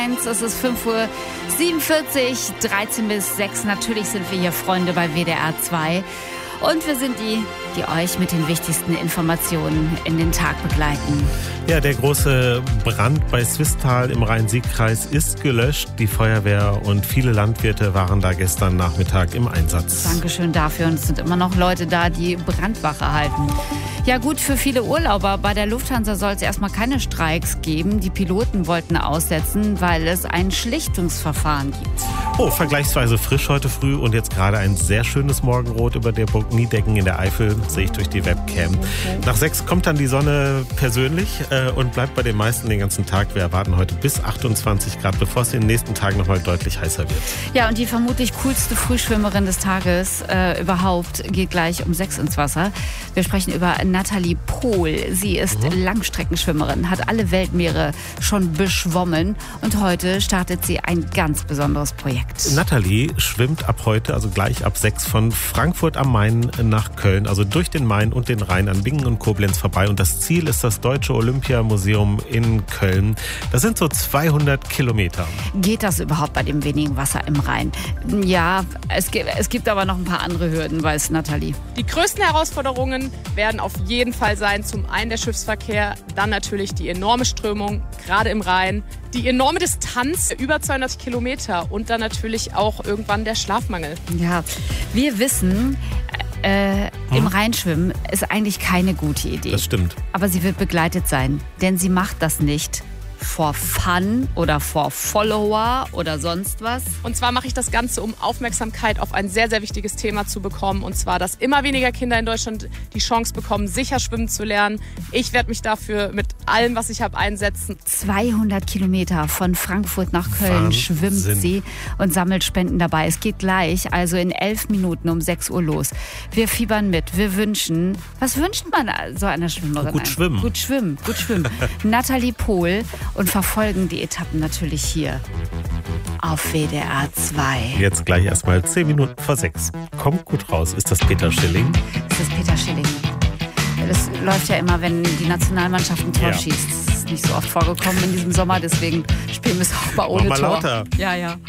Es ist 5:47 Uhr, 13 bis 6. Natürlich sind wir hier Freunde bei WDR 2. Und wir sind die euch mit den wichtigsten Informationen in den Tag begleiten. Ja, der große Brand bei Swisttal im Rhein-Sieg-Kreis ist gelöscht. Die Feuerwehr und viele Landwirte waren da gestern Nachmittag im Einsatz. Dankeschön dafür. Und es sind immer noch Leute da, die Brandwache halten. Ja gut, für viele Urlauber. Bei der Lufthansa soll es erstmal keine Streiks geben. Die Piloten wollten aussetzen, weil es ein Schlichtungsverfahren gibt. Oh, vergleichsweise frisch heute früh und jetzt gerade ein sehr schönes Morgenrot über der Burg Niedecken in der Eifel, sehe ich durch die Webcam. Nach 6 kommt dann die Sonne persönlich und bleibt bei den meisten den ganzen Tag. Wir erwarten heute bis 28 Grad, bevor es in den nächsten Tagen nochmal deutlich heißer wird. Ja, und die vermutlich coolste Frühschwimmerin des Tages überhaupt geht gleich um 6 ins Wasser. Wir sprechen über Nathalie Pohl. Sie ist Langstreckenschwimmerin, hat alle Weltmeere schon beschwommen und heute startet sie ein ganz besonderes Projekt. Nathalie schwimmt ab heute, also gleich ab 6, von Frankfurt am Main nach Köln, also durch den Main und den Rhein an Bingen und Koblenz vorbei. Und das Ziel ist das Deutsche Olympiamuseum in Köln. Das sind so 200 Kilometer. Geht das überhaupt bei dem wenigen Wasser im Rhein? Ja, es gibt aber noch ein paar andere Hürden, weiß Nathalie. Die größten Herausforderungen werden auf jeden Fall sein, zum einen der Schiffsverkehr, dann natürlich die enorme Strömung, gerade im Rhein, die enorme Distanz, über 200 Kilometer und dann natürlich auch irgendwann der Schlafmangel. Ja, wir wissen, im Rheinschwimmen ist eigentlich keine gute Idee. Das stimmt. Aber sie wird begleitet sein, denn sie macht das nicht for fun oder for Follower oder sonst was. Und zwar mache ich das Ganze, um Aufmerksamkeit auf ein sehr, sehr wichtiges Thema zu bekommen. Und zwar, dass immer weniger Kinder in Deutschland die Chance bekommen, sicher schwimmen zu lernen. Ich werde mich dafür mit allem, was ich habe, einsetzen. 200 Kilometer von Frankfurt nach Köln Wahnsinn. Schwimmt sie und sammelt Spenden dabei. Es geht gleich, also in 11 Minuten um 6 Uhr los. Wir fiebern mit, wir wünschen, was wünscht man so einer Schwimmerin? Gut schwimmen. Gut schwimmen. Nathalie Pohl. Und verfolgen die Etappen natürlich hier auf WDR 2. Jetzt gleich erstmal 10 Minuten vor 6. Kommt gut raus. Ist das Peter Schilling? Das ist Peter Schilling. Das läuft ja immer, wenn die Nationalmannschaft ein Tor schießt. Das ist nicht so oft vorgekommen in diesem Sommer, deswegen spielen wir es auch mal ohne Mach mal Tor. lauter. Ja.